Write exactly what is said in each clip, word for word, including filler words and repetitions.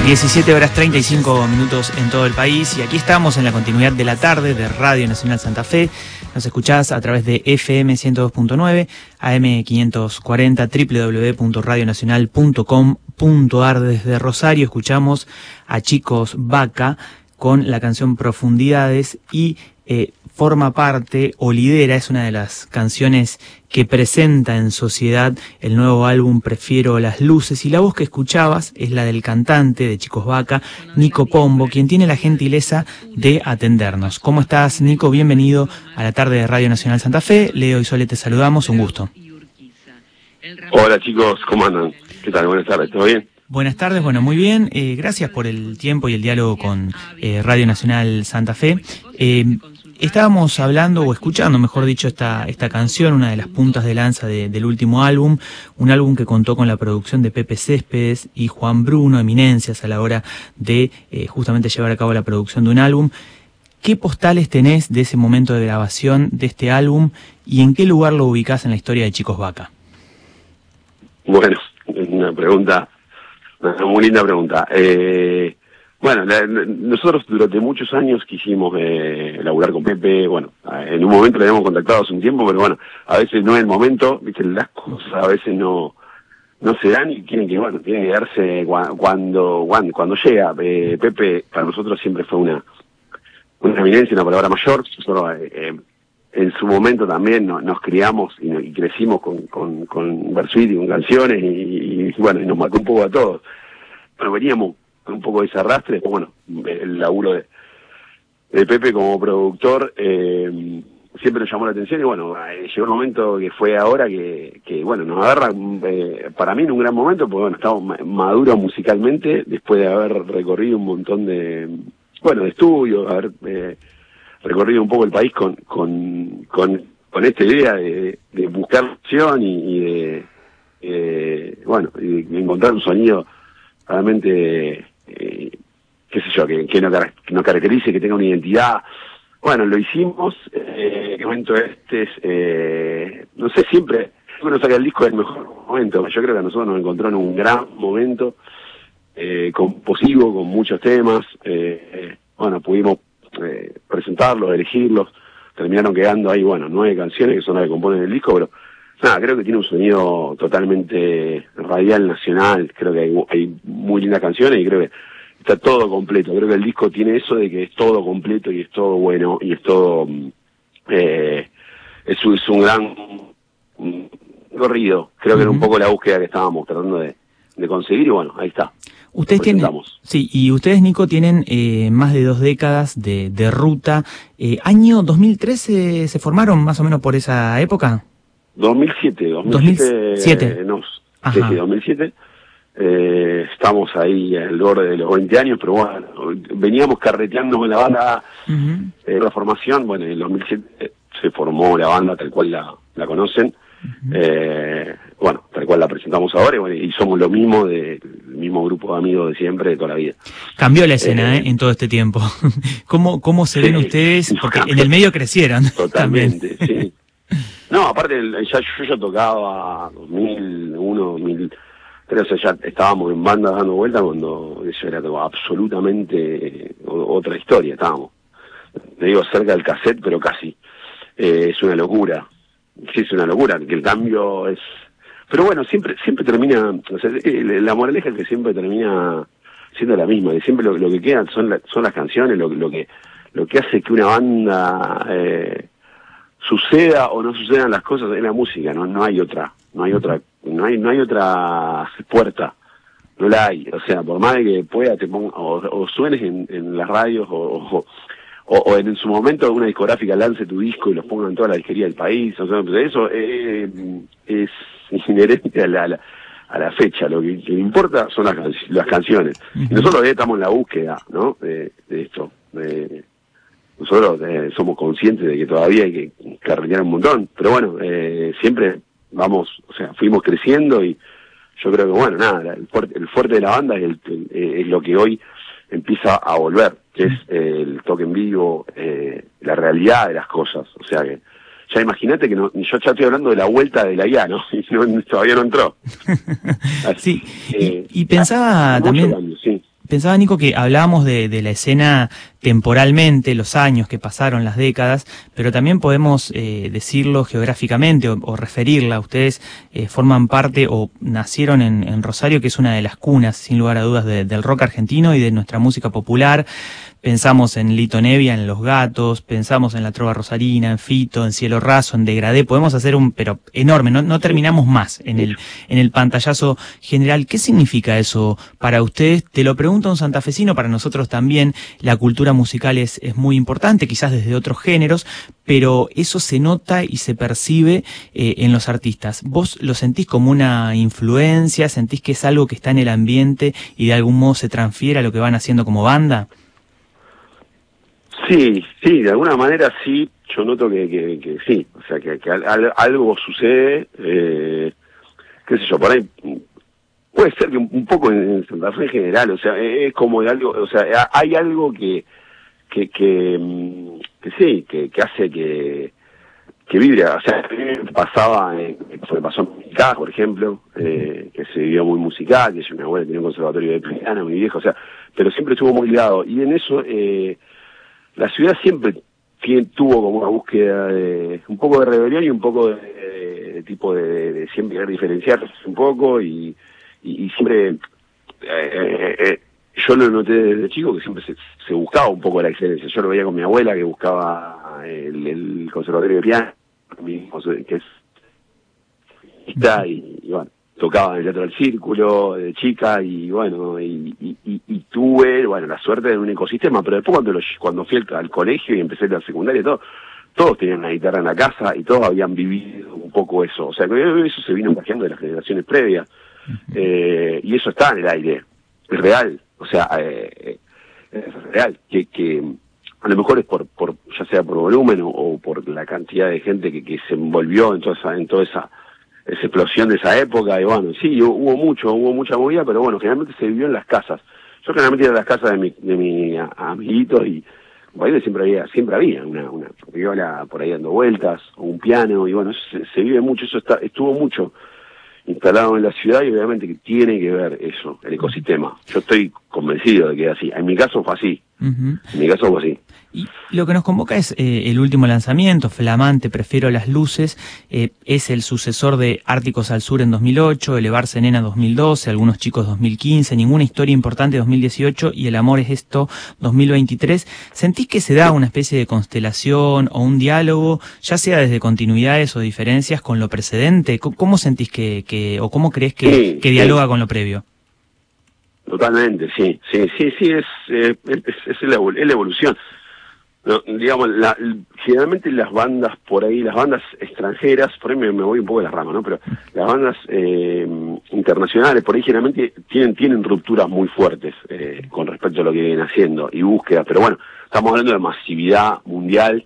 diecisiete horas treinta y cinco minutos en todo el país, y aquí estamos en la continuidad de la tarde de Radio Nacional Santa Fe. Nos escuchás a través de F M ciento dos punto nueve, A M quinientos cuarenta, doble u doble u doble u punto radio nacional punto com punto a r. Desde Rosario escuchamos a Chicos Vaca con la canción Profundidades, y eh, forma parte o lidera, es una de las canciones que presenta en sociedad el nuevo álbum Prefiero las Luces, y la voz que escuchabas es la del cantante de Chicos Vaca, Nico Pombo, quien tiene la gentileza de atendernos. ¿Cómo estás, Nico? Bienvenido a la tarde de Radio Nacional Santa Fe. Leo y Sole te saludamos, un gusto. Hola chicos, ¿cómo andan? ¿Qué tal? Buenas tardes, ¿todo bien? Buenas tardes, bueno, muy bien. Eh, gracias por el tiempo y el diálogo con eh, Radio Nacional Santa Fe. Eh, Estábamos hablando, o escuchando, mejor dicho, esta esta canción, una de las puntas de lanza de, del último álbum, un álbum que contó con la producción de Pepe Céspedes y Juan Bruno, eminencias a la hora de eh, justamente llevar a cabo la producción de un álbum. ¿Qué postales tenés de ese momento de grabación de este álbum y en qué lugar lo ubicás en la historia de Chicos Vaca? Bueno, es una pregunta, una muy linda pregunta. Eh... Bueno, la, nosotros durante muchos años quisimos eh, laburar con Pepe. Bueno, en un momento le habíamos contactado hace un tiempo, pero bueno, a veces no es el momento, viste, las cosas a veces no no se dan y tienen que, bueno, tienen que darse cuando cuando, cuando llega. Eh, Pepe para nosotros siempre fue una una eminencia, una palabra mayor. Nosotros eh, en su momento también no, nos criamos y, y crecimos con con, con Versuit y con canciones y, y bueno, y nos marcó un poco a todos. Bueno, veníamos un poco de ese arrastre, bueno, el laburo de, de Pepe como productor eh, siempre nos llamó la atención y bueno, eh, llegó un momento que fue ahora que, que bueno, nos agarra eh, para mí en un gran momento, porque bueno, estamos maduros musicalmente después de haber recorrido un montón de, bueno, de estudios, haber eh, recorrido un poco el país con con, con, con esta idea de, de buscar opción y, y de, eh, bueno, y de encontrar un sonido realmente Eh, qué sé yo, que, que no, que no caracterice, que tenga una identidad. Bueno, lo hicimos. Eh, el momento este es, eh, no sé, siempre uno saca el disco del mejor momento. Yo creo que a nosotros nos encontró en un gran momento, eh, composivo, con muchos temas. Eh, eh, bueno, pudimos eh, presentarlos, elegirlos. Terminaron quedando ahí, bueno, nueve canciones que son las que componen el disco, pero nada, creo que tiene un sonido totalmente radial, nacional. Creo que hay, hay muy lindas canciones y creo que está todo completo. Creo que el disco tiene eso de que es todo completo y es todo bueno y es todo... Eh, es, es un gran un corrido. Creo que era un poco la búsqueda que estábamos tratando de, de conseguir y bueno, ahí está. Ustedes tienen, sí, y ustedes, Nico, tienen eh, más de dos décadas de, de ruta. Eh, ¿Año dos mil trece se formaron más o menos por esa época? dos mil siete, dos mil siete, no, sí, sí, dos mil siete, eh, estamos ahí al borde de los veinte años, pero bueno, veníamos carreteando con la banda, uh-huh. eh, la formación, bueno, en el dos mil siete eh, se formó la banda tal cual la, la conocen, uh-huh. eh, bueno, tal cual la presentamos ahora, y, bueno, y somos lo mismo, de, el mismo grupo de amigos de siempre, de toda la vida. Cambió la escena, eh, eh en todo este tiempo. ¿Cómo, cómo se ven sí, ustedes? Porque en el medio crecieron. Totalmente, sí. No, aparte, ya, yo ya tocaba dos mil uno, dos mil tres, o sea, ya estábamos en bandas dando vueltas cuando eso era todo absolutamente otra historia, estábamos. Te digo, cerca del cassette, pero casi. Eh, es una locura. Sí, es una locura, que el cambio es... Pero bueno, siempre siempre termina... O sea, la moraleja es que siempre termina siendo la misma, que siempre lo, lo que queda son, la, son las canciones, lo, lo que lo que hace que una banda... Eh, suceda o no sucedan las cosas en la música, no no hay otra, no hay otra, no hay no hay otra puerta, no la hay. O sea, por más de que pueda te ponga o, o suenes en, en las radios o, o, o en su momento una discográfica lance tu disco y los pongan en toda la disquería del país, o sea, eso eh, es inherente a la, a la a la fecha. Lo que, que importa son las, las canciones. Y nosotros estamos en la búsqueda, ¿no? De, de esto. De, Nosotros eh, somos conscientes de que todavía hay que carretear un montón, pero bueno, eh, siempre vamos, o sea, fuimos creciendo y yo creo que, bueno, nada, el fuerte, el fuerte de la banda es, el, el, es lo que hoy empieza a volver, que es eh, el toque en vivo, eh, la realidad de las cosas. O sea que, ya imagínate que no, yo ya estoy hablando de la vuelta de la I A, ¿no? Y no, todavía no entró. Así, sí, eh, y, y pensaba también... Cambio, sí. Pensaba, Nico, que hablábamos de, de la escena temporalmente, los años que pasaron, las décadas, pero también podemos eh, decirlo geográficamente o, o referirla. Ustedes eh, forman parte o nacieron en, en Rosario, que es una de las cunas, sin lugar a dudas, de, del rock argentino y de nuestra música popular. Pensamos en Lito Nevia, en Los Gatos, pensamos en la Trova Rosarina, en Fito, en Cielo Raso, en Degradé. Podemos hacer un, pero enorme, no, no terminamos más en el, en el pantallazo general. ¿Qué significa eso para ustedes? Te lo pregunto a un santafesino, para nosotros también la cultura musical es, es muy importante, quizás desde otros géneros, pero eso se nota y se percibe eh, en los artistas. ¿Vos lo sentís como una influencia? ¿Sentís que es algo que está en el ambiente y de algún modo se transfiere a lo que van haciendo como banda? Sí, sí, de alguna manera sí, yo noto que, que, que sí, o sea, que, que al, algo sucede, eh, qué sé yo, por ahí, puede ser que un, un poco en Santa Fe en general, o sea, es como de algo, o sea, hay algo que, que, que, que sí, que, que hace que, que vibre, o sea, a mí me pasaba, en, me pasó en mi casa, por ejemplo, eh, que se vivió muy musical, que yo, mi abuela tenía un conservatorio de piano, mi viejo, o sea, pero siempre estuvo muy ligado, y en eso, eh, la ciudad siempre tuvo como una búsqueda de un poco de rebelión y un poco de, de, de tipo de, de, de siempre querer diferenciarse un poco y, y, y siempre eh, eh, eh, yo lo noté desde chico que siempre se, se buscaba un poco la excelencia. Yo lo veía con mi abuela que buscaba el, el conservatorio de piano, que es y, y bueno, tocaba en el Teatro del Círculo de chica y bueno, y, y, y, y tuve, bueno, la suerte de un ecosistema, pero después cuando, lo, cuando fui al, al colegio y empecé la secundaria y todo, todos tenían una guitarra en la casa y todos habían vivido un poco eso, o sea, que eso se vino cambiando de las generaciones previas, eh, y eso está en el aire, es real, o sea, eh, es real, que, que a lo mejor es por, por ya sea por volumen o, o por la cantidad de gente que, que se envolvió en toda esa, en toda esa esa explosión de esa época, y bueno, sí, hubo mucho, hubo mucha movida, pero bueno, generalmente se vivió en las casas. Yo generalmente iba a las casas de mi, de mi amiguitos y por ahí siempre había, siempre había una, una viola por ahí dando vueltas, o un piano, y bueno, eso se, se vive mucho, eso está, estuvo mucho instalado en la ciudad y obviamente que tiene que ver eso, el ecosistema. Yo estoy convencido de que es así. En mi caso fue así. Uh-huh. En mi caso fue así. Y lo que nos convoca es eh, el último lanzamiento, flamante, Prefiero las luces, eh, es el sucesor de Árticos al Sur en dos mil ocho, Elevarse Nena dos mil doce, Algunos Chicos dos mil quince, Ninguna Historia Importante dos mil dieciocho y El Amor es Esto dos mil veintitrés. ¿Sentís que se da una especie de constelación o un diálogo, ya sea desde continuidades o diferencias con lo precedente? ¿Cómo sentís que, que o cómo crees que, sí, que dialoga sí. con lo previo? Totalmente, sí, sí, sí, sí, es, eh, es, es, la, es la evolución. No, digamos, la, generalmente las bandas por ahí, las bandas extranjeras, por ahí me, me voy un poco de la rama, ¿no? Pero las bandas eh, internacionales, por ahí generalmente tienen tienen rupturas muy fuertes eh, con respecto a lo que vienen haciendo y búsquedas. Pero bueno, estamos hablando de masividad mundial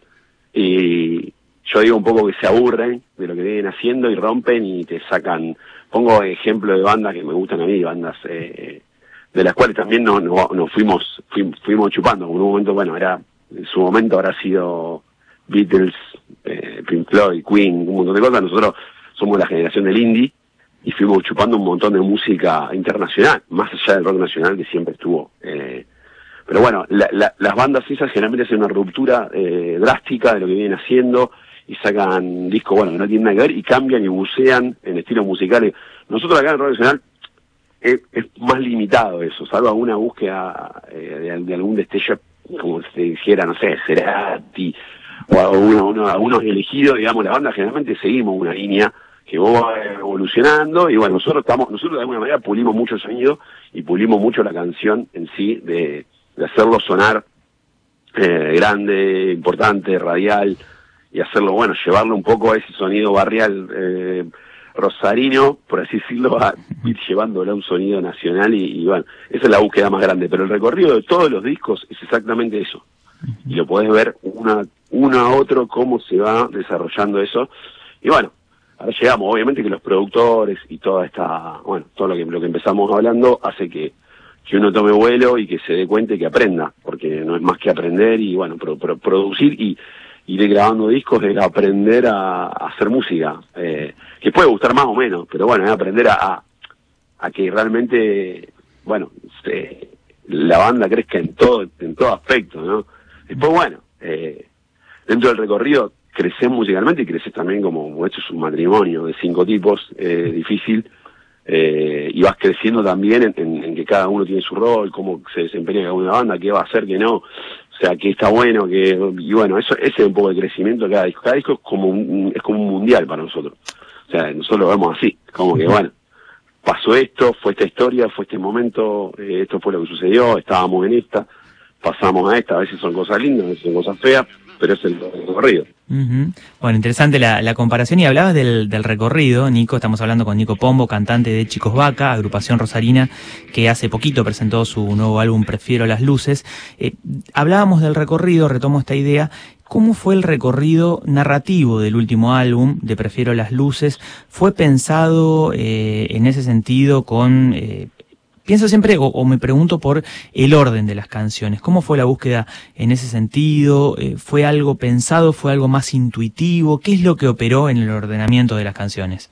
y yo digo un poco que se aburren de lo que vienen haciendo y rompen y te sacan. Pongo ejemplo de bandas que me gustan a mí, bandas eh, de las cuales también nos no, no fuimos, fuimos fuimos chupando. En un momento, bueno, era en su momento habrá sido Beatles, eh, Pink Floyd, Queen, un montón de cosas. Nosotros somos la generación del indie y fuimos chupando un montón de música internacional, más allá del rock nacional que siempre estuvo. Eh, pero bueno, la, la, las bandas esas generalmente hacen una ruptura eh, drástica de lo que vienen haciendo y sacan discos, bueno, que no tienen nada que ver y cambian y bucean en estilos musicales. Nosotros acá en el rock nacional es, es más limitado eso, salvo alguna búsqueda eh, de, de algún destello, como se dijera, no sé, Cerati, o algunos uno, algunos elegidos, digamos, la banda generalmente seguimos una línea que va evolucionando, y bueno, nosotros estamos, nosotros de alguna manera pulimos mucho el sonido, y pulimos mucho la canción en sí, de, de hacerlo sonar eh, grande, importante, radial, y hacerlo, bueno, llevarlo un poco a ese sonido barrial eh, rosarino, por así decirlo, a ir llevándolo a un sonido nacional y, y bueno, esa es la búsqueda más grande, pero el recorrido de todos los discos es exactamente eso, y lo podés ver una, uno a otro cómo se va desarrollando eso, y bueno, ahora llegamos, obviamente que los productores y toda esta, bueno, todo lo que, lo que empezamos hablando hace que, que uno tome vuelo y que se dé cuenta y que aprenda, porque no es más que aprender y bueno, pro, pro, producir y ir grabando discos, es aprender a, a hacer música, eh, que puede gustar más o menos, pero bueno, es aprender a, a, a que realmente, bueno, se, la banda crezca en todo, en todo aspecto, ¿no? Después, bueno, eh, dentro del recorrido creces musicalmente y creces también como, como esto es un matrimonio de cinco tipos, eh, difícil, eh, y vas creciendo también en, en, en que cada uno tiene su rol, cómo se desempeña cada una banda, qué va a hacer, qué no, o sea, qué está bueno, que y bueno, eso ese es un poco el crecimiento de cada disco. Cada disco es como un, es como un mundial para nosotros, o sea, nosotros lo vemos así, como que bueno, pasó esto, fue esta historia, fue este momento, eh, esto fue lo que sucedió, estábamos en esta, pasamos a esta, a veces son cosas lindas, a veces son cosas feas, pero es el recorrido. Uh-huh. Bueno, interesante la, la comparación, y hablabas del, del recorrido, Nico. Estamos hablando con Nico Pombo, cantante de Chicos Vaca, agrupación rosarina que hace poquito presentó su nuevo álbum Prefiero las Luces. Eh, hablábamos del recorrido, retomo esta idea. ¿Cómo fue el recorrido narrativo del último álbum de Prefiero las Luces? ¿Fue pensado eh, en ese sentido con... Eh, Pienso siempre, o, o me pregunto por el orden de las canciones. ¿Cómo fue la búsqueda en ese sentido? Eh, ¿Fue algo pensado? ¿Fue algo más intuitivo? ¿Qué es lo que operó en el ordenamiento de las canciones?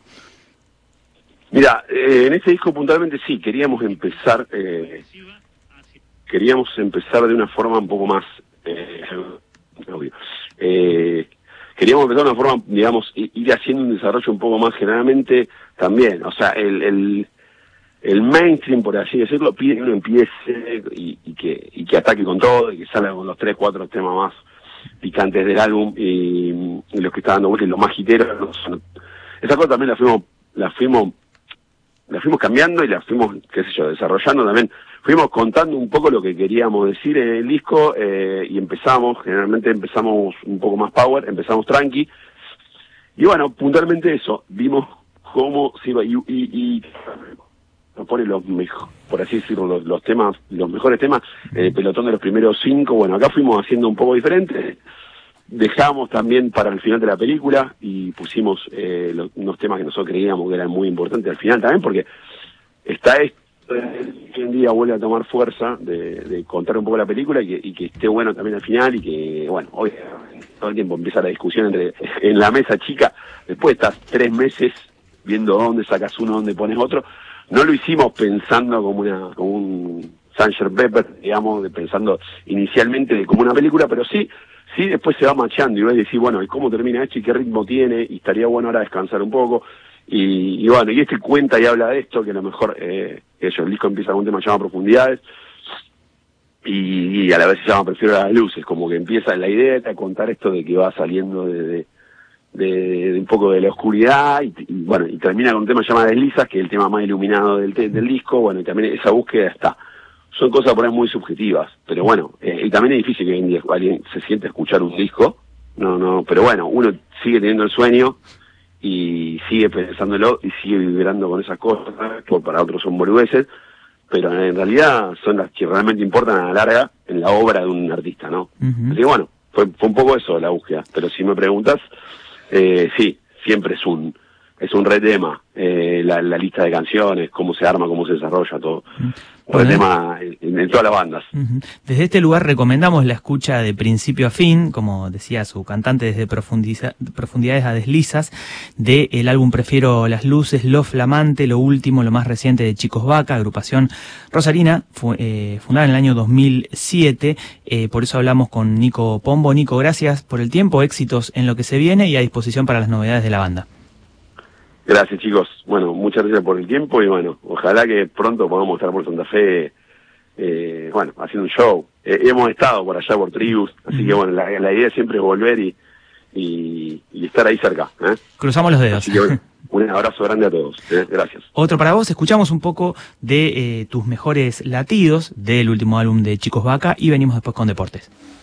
Mira, eh, en este disco puntualmente sí, queríamos empezar, eh, queríamos empezar de una forma un poco más, eh, obvio, eh, queríamos empezar de una forma, digamos, ir haciendo un desarrollo un poco más generalmente también, o sea, el... el el mainstream, por así decirlo, pide que uno empiece y, y que y que ataque con todo, y que salga con los tres, cuatro temas más picantes del álbum, y, y los que están dando vueltas, los más hiteros. No, esa cosa también la fuimos, la fuimos, la fuimos cambiando y la fuimos, qué sé yo, desarrollando también. Fuimos contando un poco lo que queríamos decir en el disco, eh, y empezamos, generalmente empezamos un poco más power, empezamos tranqui, y bueno, puntualmente eso, vimos cómo se iba, y, y, y nos pone los mejores, por así decirlo, los, los temas, los mejores temas, el eh, pelotón de los primeros cinco. Bueno, acá fuimos haciendo un poco diferente, dejamos también para el final de la película y pusimos eh, los, unos temas que nosotros creíamos que eran muy importantes al final también, porque está esto, eh, hoy en día vuelve a tomar fuerza de, de contar un poco la película, y que, y que esté bueno también al final, y que, bueno, hoy todo el tiempo empieza la discusión entre en la mesa chica, después estás tres meses viendo dónde sacas uno, dónde pones otro. No lo hicimos pensando como una como un Sanger Pepper, digamos, de pensando inicialmente de como una película, pero sí, sí después se va machando y vas a decir, bueno, ¿y cómo termina esto y qué ritmo tiene? Y estaría bueno ahora descansar un poco. Y, y bueno, y este cuenta y habla de esto, que a lo mejor eh, eso, el disco empieza con un tema llamado Profundidades, y, y a la vez se llama Prefiero las Luces, como que empieza la idea de contar esto de que va saliendo de... de De, de un poco de la oscuridad, y, y bueno, y termina con un tema llamado Deslizas, que es el tema más iluminado del, del disco. Bueno, y también esa búsqueda está. Son cosas por ahí muy subjetivas, pero bueno, eh, y también es difícil que hoy en día alguien se siente a escuchar un disco, no, no, pero bueno, uno sigue teniendo el sueño y sigue pensándolo y sigue vibrando con esas cosas, que para otros son boludeces, pero en realidad son las que realmente importan a la larga en la obra de un artista, ¿no? Uh-huh. Así que bueno, fue, fue un poco eso la búsqueda, pero si me preguntas, Eh, sí, siempre es un es un re tema, eh, la, la lista de canciones, cómo se arma, cómo se desarrolla todo. Bueno, re tema en, en todas las bandas. Uh-huh. Desde este lugar recomendamos la escucha de principio a fin, como decía su cantante, desde profundidades a deslizas, del álbum Prefiero las Luces, Lo Flamante, lo último, lo más reciente de Chicos Vaca, agrupación rosarina, fu eh, fundada en el año dos mil siete. Eh, por eso hablamos con Nico Pombo. Nico, gracias por el tiempo, éxitos en lo que se viene y a disposición para las novedades de la banda. Gracias, chicos. Bueno, muchas gracias por el tiempo y bueno, ojalá que pronto podamos estar por Santa Fe, eh, bueno, haciendo un show. Eh, hemos estado por allá por Tribus, así que bueno, la, la idea siempre es volver y, y, y estar ahí cerca. ¿eh? Cruzamos los dedos. Así que, bueno, un abrazo grande a todos. ¿eh? Gracias. Otro para vos. Escuchamos un poco de eh, tus mejores latidos del último álbum de Chicos Vaca y venimos después con deportes.